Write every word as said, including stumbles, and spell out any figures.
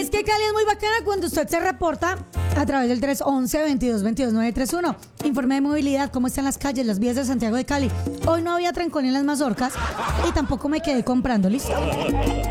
es que Cali es muy bacana cuando usted se reporta a través del tres once, veintidós veintidós, nueve tres uno. Informe de movilidad, cómo están las calles, las vías de Santiago de Cali. Hoy no había trancón en las mazorcas y tampoco me quedé comprando, ¿listo?